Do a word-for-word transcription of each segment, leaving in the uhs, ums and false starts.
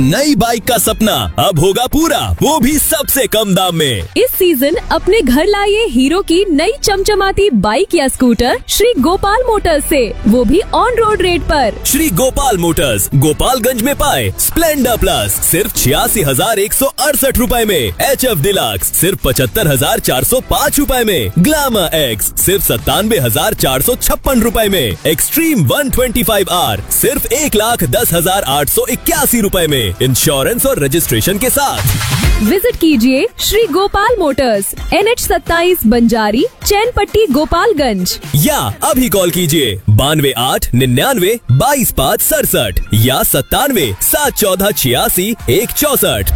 नई बाइक का सपना अब होगा पूरा, वो भी सबसे कम दाम में। इस सीजन अपने घर लाइए हीरो की नई चमचमाती बाइक या स्कूटर श्री गोपाल मोटर्स से, वो भी ऑन रोड रेट पर। श्री गोपाल मोटर्स गोपालगंज में पाए स्प्लेंडर प्लस सिर्फ छियासी हजार एक सौ अड़सठ रूपए में, एच एफ डिलक्स सिर्फ पचहत्तर हजार चार सौ पाँच रूपए में, ग्लैमर एक्स सिर्फ सत्तानवे हजार चार सौ छप्पन रूपए में, extreme one twenty five are सिर्फ एक लाख दस हजार आठ सौ इक्यासी रूपए में, इंश्योरेंस और रजिस्ट्रेशन के साथ। विजिट कीजिए Shri Gopal Motors, N H सत्ताईस बंजारी, चैनपट्टी, गोपालगंज। या अभी कॉल कीजिए बानवे आठ निन्यानवे बाईस पाँच सड़सठ या सत्तानवे सात चौदह छियासी एक चौसठ।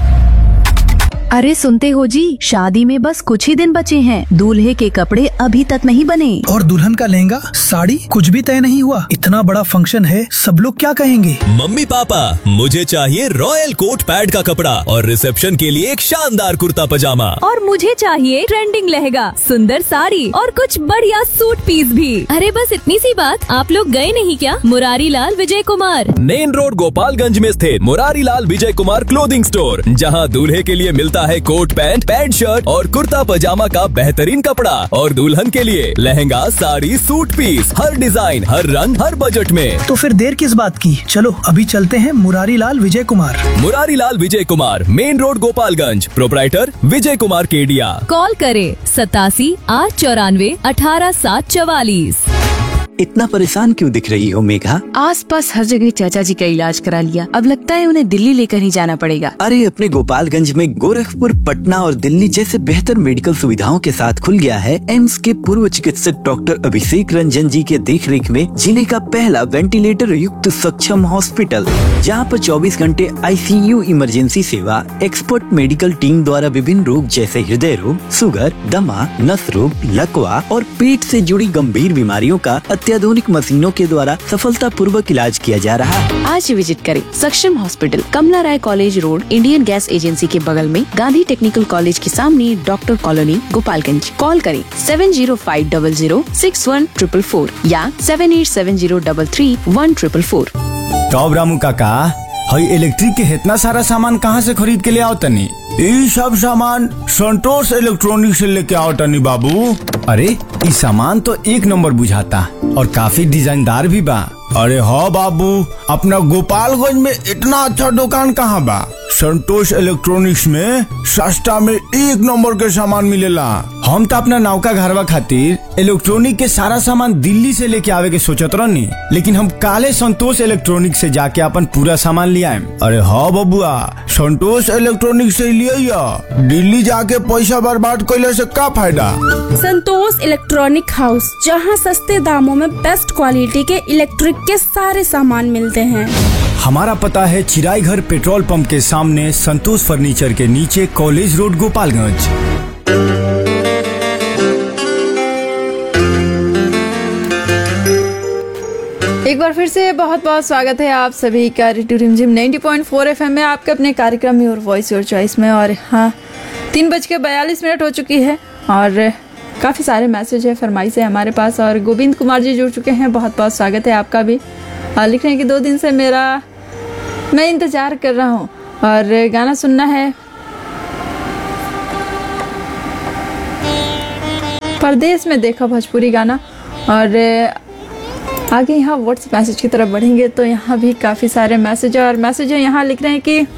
अरे सुनते हो जी, शादी में बस कुछ ही दिन बचे हैं, दूल्हे के कपड़े अभी तक नहीं बने और दुल्हन का लहंगा साड़ी कुछ भी तय नहीं हुआ। इतना बड़ा फंक्शन है, सब लोग क्या कहेंगे? मम्मी पापा, मुझे चाहिए रॉयल कोट पैड का कपड़ा और रिसेप्शन के लिए एक शानदार कुर्ता पजामा। और मुझे चाहिए ट्रेंडिंग लहंगा, सुंदर साड़ी और कुछ बढ़िया सूट पीस भी। अरे बस इतनी सी बात, आप लोग गए नहीं क्या मुरारी लाल विजय कुमार? मेन रोड गोपालगंज में स्थित मुरारी लाल विजय कुमार क्लोथिंग स्टोर, जहां दूल्हे के लिए मिलता है कोट पैंट, पैंट शर्ट और कुर्ता पजामा का बेहतरीन कपड़ा और दुल्हन के लिए लहंगा, साड़ी, सूट पीस, हर डिजाइन, हर रंग, हर बजट में। तो फिर देर किस बात की, चलो अभी चलते हैं Murari Lal Vijay Kumar. Murari Lal Vijay Kumar, main road Gopalganj, proprietor Vijay Kumar Kedia. Call करे सतासी आठ चौरानवे अठारह सात चवालीस। इतना परेशान क्यों दिख रही हो मेघा? आसपास हर जगह चाचा जी का इलाज करा लिया, अब लगता है उन्हें दिल्ली लेकर ही जाना पड़ेगा। अरे अपने गोपालगंज में गोरखपुर, पटना और दिल्ली जैसे बेहतर मेडिकल सुविधाओं के साथ खुल गया है एम्स के पूर्व चिकित्सक डॉक्टर अभिषेक रंजन जी के देखरेख में जिले का पहला वेंटिलेटर युक्त सक्षम हॉस्पिटल, जहां पर चौबीस घंटे आई सी यू इमरजेंसी सेवा, एक्सपर्ट मेडिकल टीम द्वारा विभिन्न रोग जैसे हृदय रोग, शुगर, दमा, नस रोग, लकवा और पेट से जुड़ी गंभीर बीमारियों का अत्याधुनिक मशीनों के द्वारा सफलता पूर्वक इलाज किया जा रहा है। आज ही विजिट करें सक्षम हॉस्पिटल, कमला राय college road, Indian gas agency के बगल में, गांधी टेक्निकल कॉलेज के सामने, डॉक्टर कॉलोनी, गोपालगंज। कॉल करें seven zero five double zero six one triple four या seven eight seven zero double three one triple four. Top Ramu काका, हई इलेक्ट्रिक के इतना सारा सामान कहाँ से खरीद के ले आओ तनी? ये सब सामान संतोष इलेक्ट्रॉनिक से लेके आओ तनी बाबू। अरे ये सामान तो एक नंबर बुझाता और काफी डिजाइनदार भी बा। अरे हाँ बाबू, अपना गोपालगंज में इतना अच्छा दुकान कहाँ बा? संतोष इलेक्ट्रॉनिक्स में सस्ता में एक नंबर के सामान मिलेला। हम तो अपना नौका घरवा खातिर इलेक्ट्रॉनिक के सारा सामान दिल्ली से लेके आवे के सोचत रहनी, लेकिन हम काले संतोष इलेक्ट्रॉनिक से जाके अपन पूरा सामान ले आए। अरे हाँ बबुआ, संतोष इलेक्ट्रॉनिक से लिए, दिल्ली जाके पैसा बर्बाद कैले से का फायदा? संतोष इलेक्ट्रॉनिक हाउस, जहां सस्ते दामों में बेस्ट क्वालिटी के इलेक्ट्रिक के सारे सामान मिलते हैं। हमारा पता है चिराई घर पेट्रोल पंप के सामने, संतोष फर्नीचर के नीचे, कॉलेज रोड, गोपालगंज। एक बार फिर से बहुत बहुत स्वागत है आप सभी का रेडियो रिमझिम नाइंटी पॉइंट फोर एफएम में, आपके अपने कार्यक्रम में और वॉइस योर चॉइस में। और हाँ, तीन बज के बयालीस मिनट हो चुकी है और काफ़ी सारे मैसेज है, फरमाइश है हमारे पास। और गोविंद कुमार जी जुड़ चुके हैं, बहुत बहुत स्वागत है आपका भी। और लिख रहे हैं कि दो दिन से मेरा मैं इंतज़ार कर रहा हूँ और गाना सुनना है, परदेश में देखा भोजपुरी गाना। और आगे यहाँ व्हाट्सएप मैसेज की तरफ बढ़ेंगे तो यहाँ भी काफ़ी सारे मैसेज है। और मैसेज है यहाँ लिख रहे हैं कि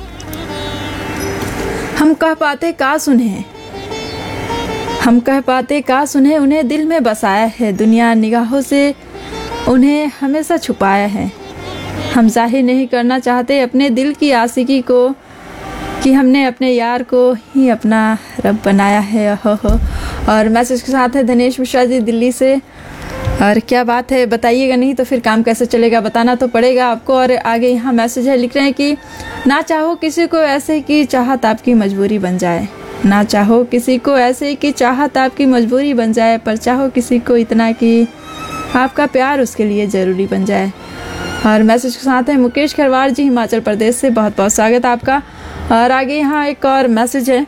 हम कह पाते का सुने, हम कह पाते का सुने, उन्हें दिल में बसाया है, दुनिया निगाहों से उन्हें हमेशा छुपाया है। हम जाहिर नहीं करना चाहते अपने दिल की आशिकी को कि हमने अपने यार को ही अपना रब बनाया है। हो हो। और मैसेज के साथ है दिनेश मिश्रा जी दिल्ली से। और क्या बात है, बताइएगा नहीं तो फिर काम कैसे चलेगा, बताना तो पड़ेगा आपको। और आगे यहाँ मैसेज है, लिख रहे हैं कि ना चाहो किसी को ऐसे कि चाहत आपकी मजबूरी बन जाए, ना चाहो किसी को ऐसे कि चाहत आपकी मजबूरी बन जाए, पर चाहो किसी को इतना कि आपका प्यार उसके लिए ज़रूरी बन जाए। और मैसेज के साथ है मुकेश खरवार जी हिमाचल प्रदेश से, बहुत बहुत स्वागत है आपका। और आगे यहाँ एक और मैसेज है,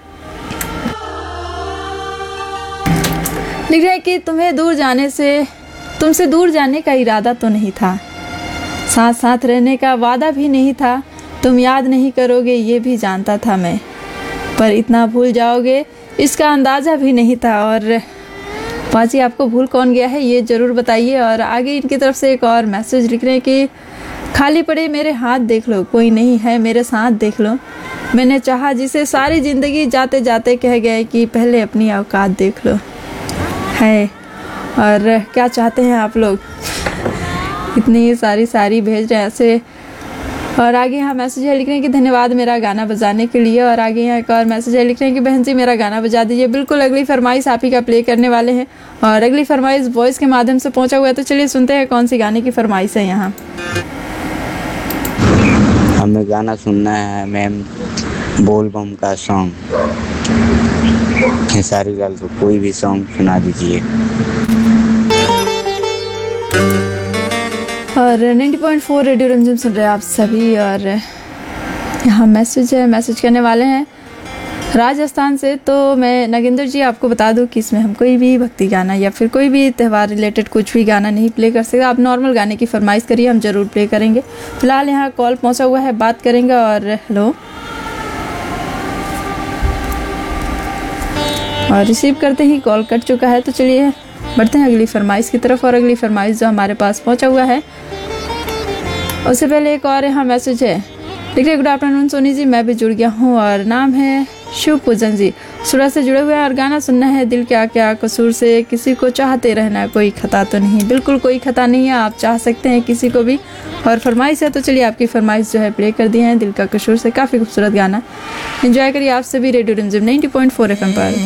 लिख रहे हैं कि तुम्हें दूर जाने से तुमसे दूर जाने का इरादा तो नहीं था, साथ साथ रहने का वादा भी नहीं था, तुम याद नहीं करोगे ये भी जानता था मैं, पर इतना भूल जाओगे इसका अंदाज़ा भी नहीं था। और पाजी आपको भूल कौन गया है ये ज़रूर बताइए। और आगे इनकी तरफ से एक और मैसेज लिख रहे हैं कि खाली पड़े मेरे हाथ देख लो, कोई नहीं है मेरे साथ देख लो, मैंने चाहा जिसे सारी ज़िंदगी जाते जाते कह गए कि पहले अपनी औकात देख लो। है और क्या चाहते हैं आप लोग, इतनी सारी सारी भेज रहे हैं ऐसे। और आगे यहाँ मैसेज है लिख रहे हैं कि धन्यवाद मेरा गाना बजाने के लिए। और आगे यहाँ एक और मैसेज है लिख रहे हैं कि बहन जी मेरा गाना बजा दीजिए। बिल्कुल अगली फरमाइश आप ही का प्ले करने वाले हैं और अगली फरमाइश वॉइस के माध्यम से पहुंचा हुआ है, तो चलिए सुनते हैं कौन सी गाने की फरमाइश है। यहाँ हमें गाना सुनना है मैम, बोल बम का सॉन्ग, खेसारी लाल को कोई भी सॉन्ग सुना दीजिए। और नब्बे पॉइंट चार रेडियो रंजन सुन रहे हैं आप सभी। और यहाँ मैसेज है, मैसेज करने वाले हैं राजस्थान से। तो मैं नागेंद्र जी आपको बता दूं कि इसमें हम कोई भी भक्ति गाना या फिर कोई भी त्यौहार रिलेटेड कुछ भी गाना नहीं प्ले कर सकते। आप नॉर्मल गाने की फरमाइश करिए, हम ज़रूर प्ले करेंगे। फिलहाल यहाँ कॉल पहुँचा हुआ है, बात करेंगे। और हेलो, और रिसीव करते ही कॉल कट चुका है, तो चलिए बढ़ते हैं अगली फरमाइश की तरफ। और अगली फरमाइश जो हमारे पास पहुंचा हुआ है उससे पहले एक और यहाँ मैसेज है, देखिए गुड आफ्टरनून सोनी जी, मैं भी जुड़ गया हूँ और नाम है शिव पूजन जी, सूरत से जुड़े हुए हैं और गाना सुनना है दिल क्या क्या कसूर से, किसी को चाहते रहना कोई खता तो नहीं। बिल्कुल कोई खता नहीं है, आप चाह सकते हैं किसी को भी। और फरमाइश है तो चलिए आपकी फरमाइश जो है प्ले कर दी है दिल का कसूर से, काफ़ी खूबसूरत गाना। एंजॉय करिए आप सभी रेडियो रिमझिम नब्बे पॉइंट चार एफ एम पर।